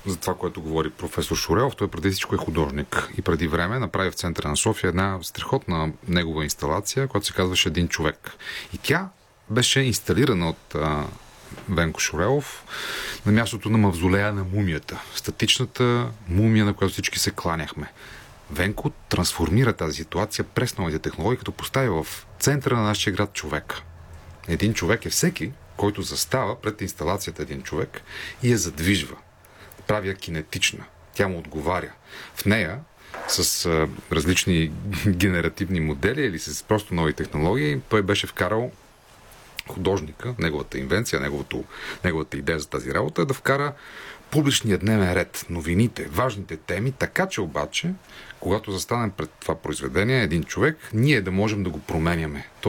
за това, което говори професор Шурелов. Той преди всичко е художник и преди време направи в центъра на София една страхотна негова инсталация, която се казваше "Един човек". И тя беше инсталирана от Венко Шурелов на мястото на мавзолея на мумията. Статичната мумия, на която всички се кланяхме. Венко трансформира тази ситуация през новите технологии, като постави в центъра на нашия град човека. Един човек е всеки, който застава пред инсталацията "Един човек" и я задвижва. Прави я кинетична. Тя му отговаря. В нея, с различни генеративни модели или с просто нови технологии, той беше вкарал художника, неговата инвенция, неговата идея за тази работа е да вкара публичния дневен ред, новините, важните теми, така че обаче, когато застанем пред това произведение, "Един човек", ние да можем да го променяме.